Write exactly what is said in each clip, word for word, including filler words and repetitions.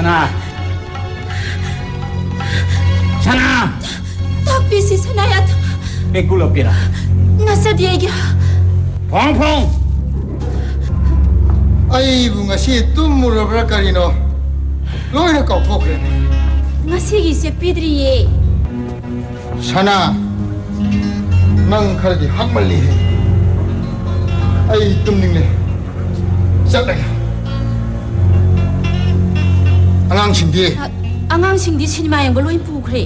Sana Sana Tapisi sanayat Pekulo pira Nasa diya Pong pong Ay bunga si tumurabra karino Loira kau pokre Ngasigi se pidriye Sana Nang khardi hakmali Ay tumning le Sakla Angang singdi Angang singdi sinima yang belum pukre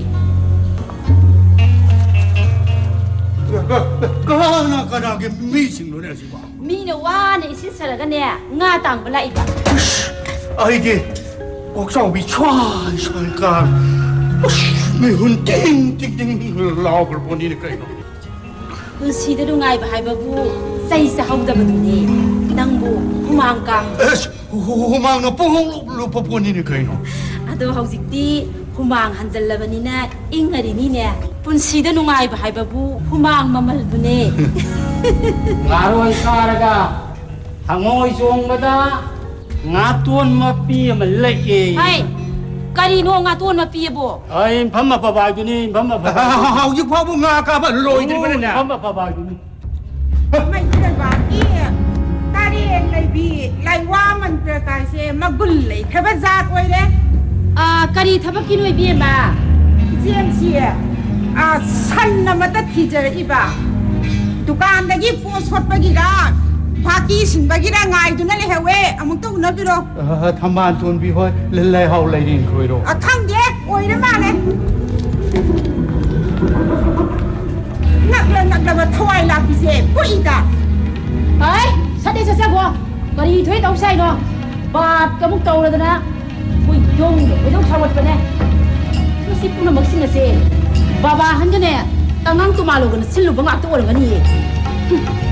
Kana kana ke mi sing lo ne si ba Mi na wa ne isi saraga ne nga tang bala iba Ai ge ok sao bi chwa chwa ka Mi hun ting ting ting lao per poni ne kai no Punsi da dungai ba hai babu sai sa hau da badu ne nang bu humang kang Es humang no pong lo po poni ne kai no Ado haujikti humang hanjallabani na ingari ni ne punsi da nungai ba hai babu humang mamal dune Ngaroi karaga hangoi jong bada ngatuan mapi amalai e Hai kari no ngatuan mapi bo ai phamma pa ba juni phamma pa Hau ji pha bu nga ka ba loi tri ba ne phamma pa ba juni ไม่ใช่ว่าอีตาเรียนเลยบีไล่ว่ามันประกาศเสมากุลเลยแค่ว่าจากไว้เด้ Ah kari thabaki noi bi ma เจียมเชียอ่าสันน่ะมาตัดที่เจออีบ้าตุการตะกี้โพสต์ฟอตบากีราภาคีสินบากีราง่ายตัวนั่นเลยเหรอเว้อามุงตู้นับไปหรอ Thaman tun bi hoi le le hau lai din khoi ro อ่ะข้างเด็กโอ้ยนะมาเลยนักเรียนนักเรียนมาถวายหลักพิเศษผู้อีตา Hai sade sa sa ko kari thoi tau sai no bat ka muk tau la na Ui yong oi dong sawat pa ne Masi puna magsin na se Baba han ne tangang tumalo ga silu bang ak to ol ga ni